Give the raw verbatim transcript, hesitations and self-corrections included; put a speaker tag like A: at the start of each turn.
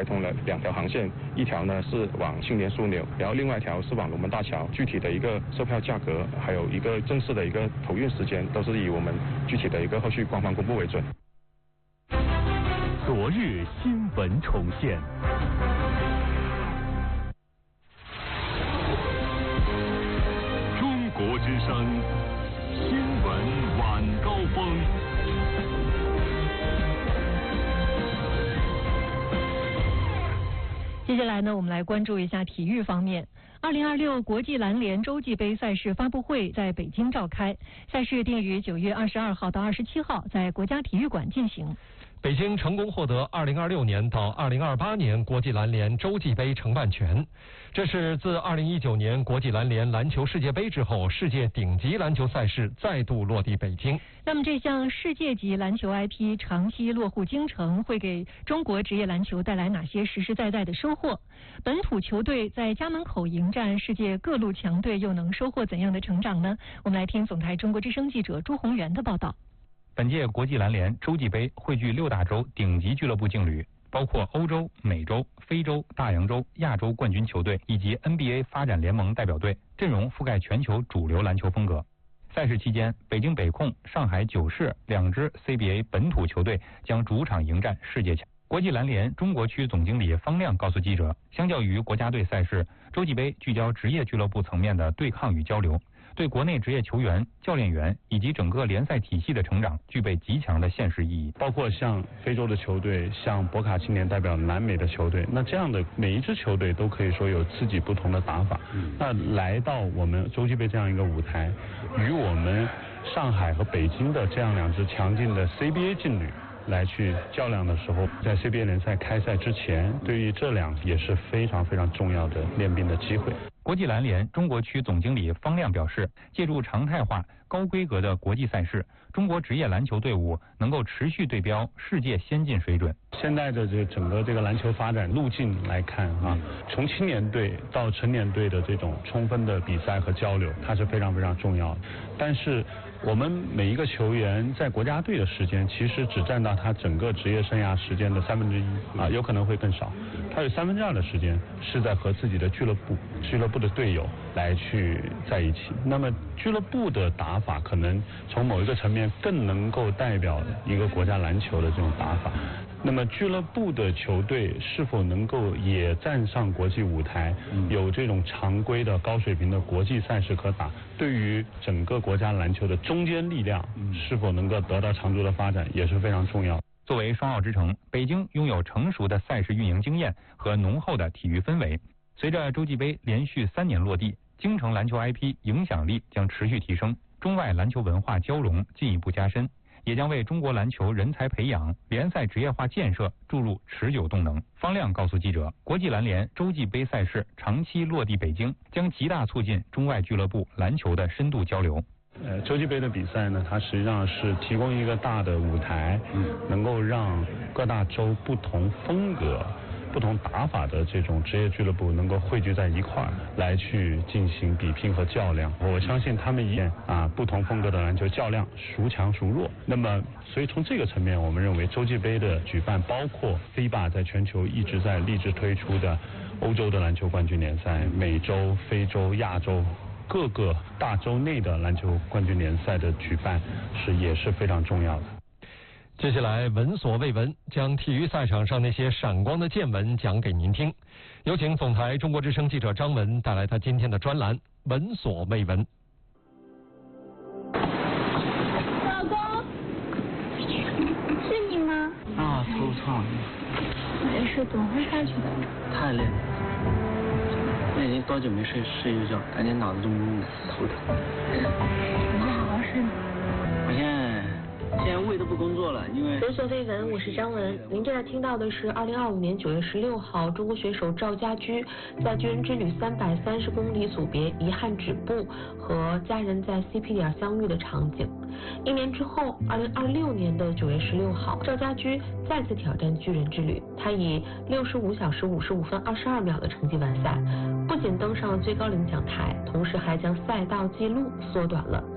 A: 通了两条航线，一条呢是往青年枢纽，然后另外一条是往龙门大桥。具体的一个售票价格，还有一个正式的一个投运时间，都是以我们具体的一个后续官方公布为准。
B: 昨日新闻重现。中国之声新闻晚高峰。
C: 接下来呢，我们来关注一下体育方面。二零二六国际篮联洲际杯赛事发布会在北京召开，赛事定于九月二十二号到二十七号在国家体育馆进行。
D: 北京成功获得二零二六年到二零二八年国际篮联洲际杯承办权，这是自二零一九年国际篮联篮球世界杯之后，世界顶级篮球赛事再度落地北京。
C: 那么这项世界级篮球 I P 长期落户京城，会给中国职业篮球带来哪些实实在在的收获？本土球队在家门口迎战世界各路强队，又能收获怎样的成长呢？我们来听总台中国之声记者朱宏元的报道。
E: 本届国际篮联洲际杯汇聚六大洲顶级俱乐部劲旅，包括欧洲、美洲、非洲、大洋洲、亚洲冠军球队以及 N B A 发展联盟代表队，阵容覆盖全球主流篮球风格。赛事期间，北京北控、上海九市两支 C B A 本土球队将主场迎战世界强。国际篮联中国区总经理方亮告诉记者，相较于国家队赛事，洲际杯聚焦职业俱乐部层面的对抗与交流，对国内职业球员、教练员以及整个联赛体系的成长具备极强的现实意义。
F: 包括像非洲的球队，像博卡青年代表南美的球队，那这样的每一支球队都可以说有自己不同的打法。嗯、那来到我们洲际杯这样一个舞台，与我们上海和北京的这样两支强劲的 C B A 劲旅来去较量的时候，在 C B A 联赛开赛之前，对于这两也是非常非常重要的练兵的机会。
E: 国际篮联中国区总经理方亮表示，借助常态化、高规格的国际赛事，中国职业篮球队伍能够持续对标世界先进水准。
F: 现在的这整个这个篮球发展路径来看啊，从青年队到成年队的这种充分的比赛和交流，它是非常非常重要的。但是我们每一个球员在国家队的时间，其实只占到他整个职业生涯时间的三分之一啊，有可能会更少。他有三分之二的时间是在和自己的俱乐部、俱乐部的队友来去在一起。那么俱乐部的打法，可能从某一个层面更能够代表一个国家篮球的这种打法。那么俱乐部的球队是否能够也站上国际舞台，有这种常规的高水平的国际赛事可打，对于整个国家篮球的中坚力量是否能够得到长足的发展，也是非常重要。
E: 作为双奥之城，北京拥有成熟的赛事运营经验和浓厚的体育氛围。随着洲际杯连续三年落地，京城篮球 I P 影响力将持续提升，中外篮球文化交融进一步加深，也将为中国篮球人才培养、联赛职业化建设注入持久动能。方亮告诉记者，国际篮联洲际杯赛事长期落地北京，将极大促进中外俱乐部篮球的深度交流。
F: 呃，洲际杯的比赛呢，它实际上是提供一个大的舞台，嗯，能够让各大洲不同风格、不同打法的这种职业俱乐部能够汇聚在一块儿，来去进行比拼和较量。我相信他们一样啊，不同风格的篮球较量，孰强孰弱。那么，所以从这个层面，我们认为洲际杯的举办，包括 F I B A 在全球一直在励志推出的欧洲的篮球冠军联赛、美洲、非洲、亚洲各个大洲内的篮球冠军联赛的举办，是也是非常重要的。
D: 接下来闻所未闻，将体育赛场上那些闪光的见闻讲给您听。有请总台中国之声记者张文带来他今天的专栏《闻所未闻》。
G: 老公，是你吗？
H: 啊，头疼。
G: 没事，总会下去的。
H: 太累了，我已经多久没睡睡一觉，感觉脑子都懵了，头疼。
G: 你好好睡呢。
H: 我现在。现在胃都不工作了，因为
I: 闻所未闻，我是张文。您正在听到的是二零二五年九月十六号，中国选手赵家驹在巨人之旅三百三十公里组别遗憾止步，和家人在 C P 点相遇的场景。一年之后，二零二六年的九月十六号，赵家驹再次挑战巨人之旅，他以六十五小时五十五分二十二秒的成绩完赛，不仅登上了最高领奖台，同时还将赛道纪录缩短了